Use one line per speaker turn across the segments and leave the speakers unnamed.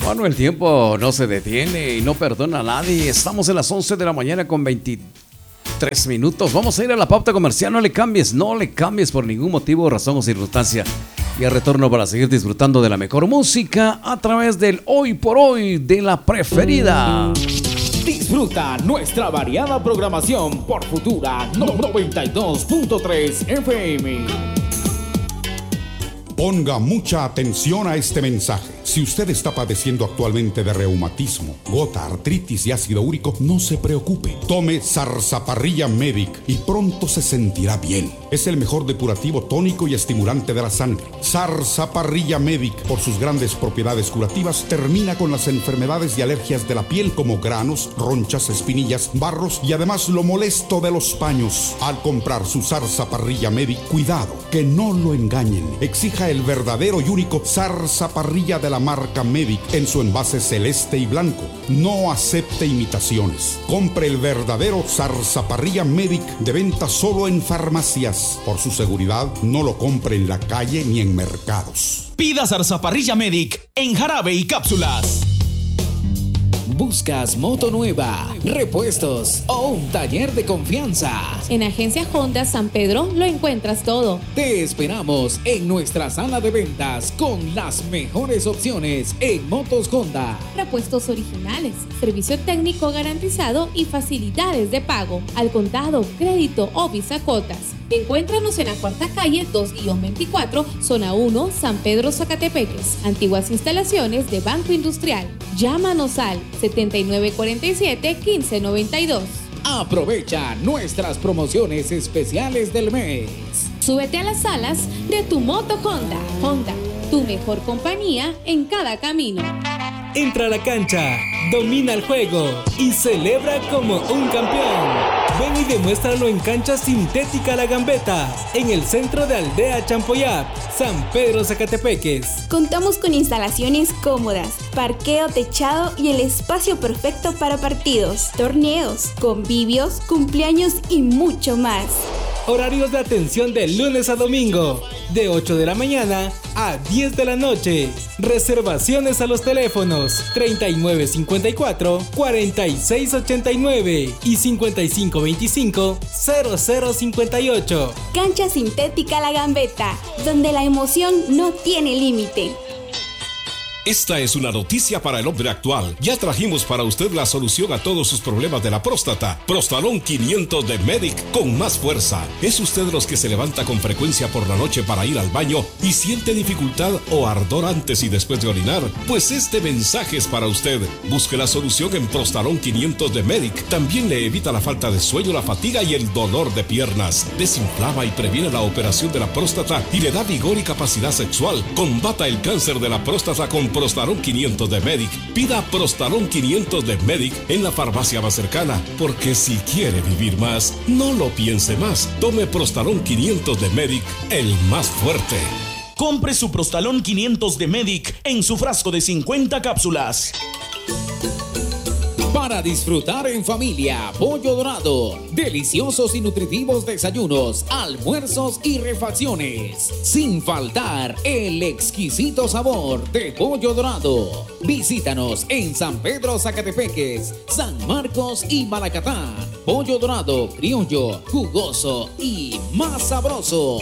Bueno, el tiempo no se detiene y no perdona a nadie. Estamos en las 11 de la mañana con 23 minutos. Vamos a ir a la pauta comercial. No le cambies por ningún motivo, razón o circunstancia. Y al retorno para seguir disfrutando de la mejor música a través del Hoy por Hoy de la Preferida.
Disfruta nuestra variada programación por Futura 92.3 FM.
Ponga mucha atención a este mensaje. Si usted está padeciendo actualmente de reumatismo, gota, artritis y ácido úrico, no se preocupe. Tome Sarsaparilla Medic y pronto se sentirá bien. Es el mejor depurativo tónico y estimulante de la sangre. Sarsaparilla Medic, por sus grandes propiedades curativas, termina con las enfermedades y alergias de la piel como granos, ronchas, espinillas, barros y además lo molesto de los paños. Al comprar su Sarsaparilla Medic, cuidado, que no lo engañen. Exija el verdadero y único Sarsaparilla de la marca Medic en su envase celeste y blanco. No acepte imitaciones. Compre el verdadero Sarsaparilla Medic, de venta solo en farmacias. Por su seguridad, no lo compre en la calle ni en mercados.
Pida Sarsaparilla Medic en jarabe y cápsulas.
¿Buscas moto nueva, repuestos o un taller de confianza?
En Agencia Honda San Pedro lo encuentras todo.
Te esperamos en nuestra sala de ventas con las mejores opciones en motos Honda.
Repuestos originales, servicio técnico garantizado y facilidades de pago al contado, crédito o bisacotas. Encuéntranos en la cuarta calle 2-24, zona 1, San Pedro, Zacatepeques. Antiguas instalaciones de Banco Industrial. Llámanos al 7947-1592.
Aprovecha nuestras promociones especiales del mes.
Súbete a las alas de tu moto Honda. Honda, tu mejor compañía en cada camino.
Entra a la cancha, domina el juego y celebra como un campeón. Ven y demuéstralo en Cancha Sintética La Gambeta, en el centro de Aldea Champoyap, San Pedro, Zacatepeques.
Contamos con instalaciones cómodas, parqueo techado y el espacio perfecto para partidos, torneos, convivios, cumpleaños y mucho más.
Horarios de atención de lunes a domingo, de 8 de la mañana a 10 de la noche. Reservaciones a los teléfonos 3954-4689 y 5525-0058.
Cancha Sintética La Gambeta, donde la emoción no tiene límite.
Esta es una noticia para el hombre actual. Ya trajimos para usted la solución a todos sus problemas de la próstata. Prostalón 500 de Medic con más fuerza. ¿Es usted de los que se levanta con frecuencia por la noche para ir al baño y siente dificultad o ardor antes y después de orinar? Pues este mensaje es para usted. Busque la solución en Prostalón 500 de Medic. También le evita la falta de sueño, la fatiga y el dolor de piernas. Desinflama y previene la operación de la próstata y le da vigor y capacidad sexual. Combata el cáncer de la próstata con Prostalón 500 de Medic. Pida Prostalón 500 de Medic en la farmacia más cercana, porque si quiere vivir más, no lo piense más. Tome Prostalón 500 de Medic, el más fuerte.
Compre su Prostalón 500 de Medic en su frasco de 50 cápsulas.
Para disfrutar en familia, Pollo Dorado. Deliciosos y nutritivos desayunos, almuerzos y refacciones. Sin faltar el exquisito sabor de Pollo Dorado. Visítanos en San Pedro, Zacatepeques, San Marcos y Malacatán. Pollo Dorado, criollo, jugoso y más sabroso.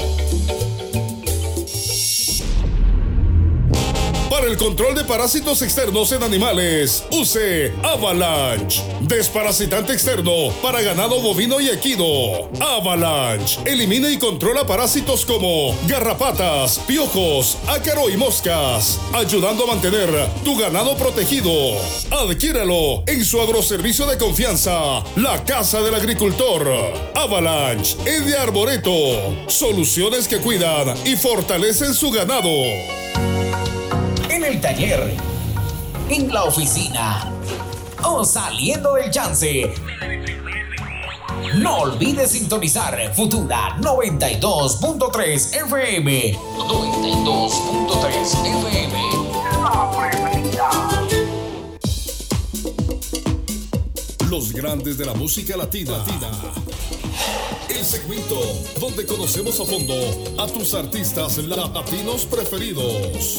Para el control de parásitos externos en animales, use Avalanche. Desparasitante externo para ganado bovino y equino. Avalanche elimina y controla parásitos como garrapatas, piojos, ácaro y moscas, ayudando a mantener tu ganado protegido. Adquiéralo en su agroservicio de confianza, la Casa del Agricultor. Avalanche es de Arboreto. Soluciones que cuidan y fortalecen su ganado.
En el taller, en la oficina o saliendo del chance. No olvides sintonizar Futura 92.3 FM. 92.3 FM. La preferida.
Los grandes de la música latina. El segmento donde conocemos a fondo a tus artistas latinos preferidos.